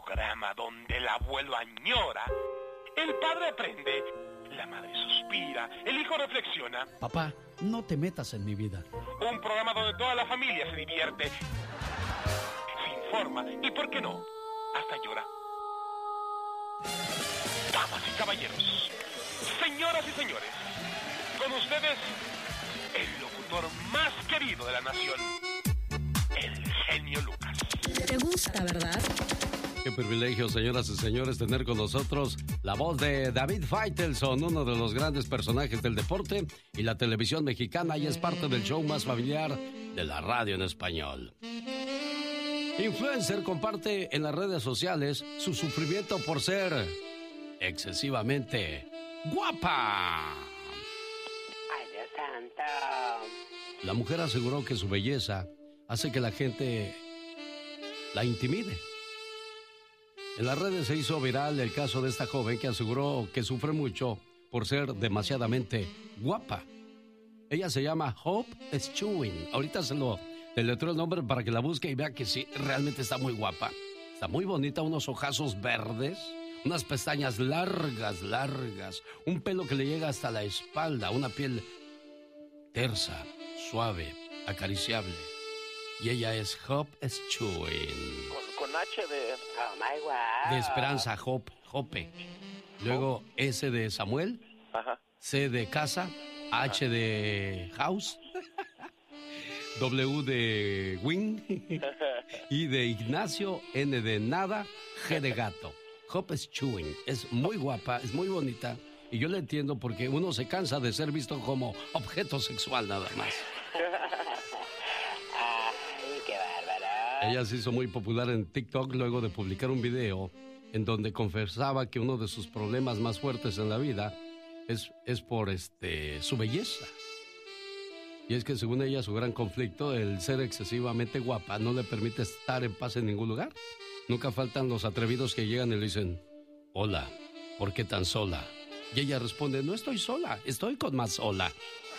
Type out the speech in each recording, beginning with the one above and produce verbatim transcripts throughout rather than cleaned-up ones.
programa donde el abuelo añora, el padre aprende, la madre suspira, el hijo reflexiona. Papá, no te metas en mi vida. Un programa donde toda la familia se divierte, se informa y, ¿por qué no?, hasta llora. Damas y caballeros, señoras y señores, con ustedes, el locutor más querido de la nación, el genio Lucas. ¿Te gusta, verdad? Qué privilegio, señoras y señores, tener con nosotros la voz de David Faitelson, uno de los grandes personajes del deporte y la televisión mexicana, y es parte del show más familiar de la radio en español. Influencer comparte en las redes sociales su sufrimiento por ser excesivamente guapa. ¡Ay, Dios santo! La mujer aseguró que su belleza hace que la gente la intimide. En las redes se hizo viral el caso de esta joven que aseguró que sufre mucho por ser demasiadamente guapa. Ella se llama Hope Schewing. Ahorita se lo deletreo el nombre para que la busque y vea que sí, realmente está muy guapa. Está muy bonita, unos ojazos verdes, unas pestañas largas, largas, un pelo que le llega hasta la espalda, una piel tersa, suave, acariciable. Y ella es Hope Schewing. Con, con H de... Oh, my wow. De Esperanza, Hope, Hope. Luego S de Samuel. Ajá. C de casa. H de house. W de wing. I de Ignacio. N de nada. G de gato. Hope Schewing. Es muy guapa, es muy bonita. Y yo la entiendo porque uno se cansa de ser visto como objeto sexual nada más. Ay, qué bárbara. Ella se hizo muy popular en TikTok luego de publicar un video en donde confesaba que uno de sus problemas más fuertes en la vida es, es por este, su belleza. Y es que según ella su gran conflicto, el ser excesivamente guapa no le permite estar en paz en ningún lugar. Nunca faltan los atrevidos que llegan y le dicen, hola, ¿por qué tan sola? Y ella responde, no estoy sola, estoy con más sola.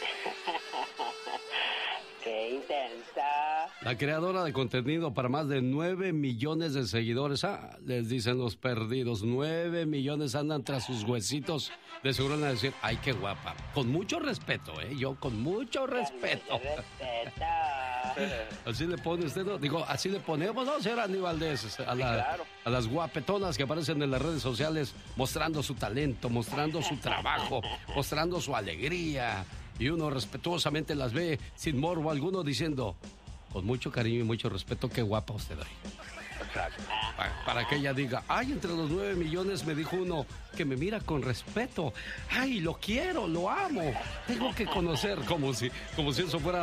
¡Qué intensa! La creadora de contenido para más de nueve millones de seguidores. Ah, les dicen los perdidos. nueve millones andan tras sus huesitos. De seguro van a decir, ay, qué guapa. Con mucho respeto, ¿eh? Yo con mucho respeto. Con mucho respeto. Así le pone usted, ¿no? Digo, así le ponemos, ¿no, señor Andy Valdés? A, la, Sí, claro. a las guapetonas que aparecen en las redes sociales mostrando su talento, mostrando su trabajo, mostrando su alegría. Y uno respetuosamente las ve sin morbo alguno diciendo, con mucho cariño y mucho respeto, qué guapa usted hoy. Exacto. Para, para que ella diga, ay, entre los nueve millones me dijo uno que me mira con respeto. Ay, lo quiero, lo amo. Tengo que conocer, como si, como si eso fuera